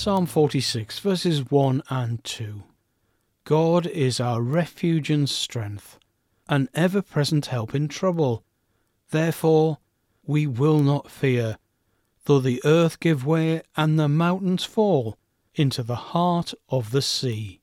Psalm 46, verses 1 and 2. God is our refuge and strength, an ever-present help in trouble. Therefore we will not fear, though the earth give way and the mountains fall into the heart of the sea.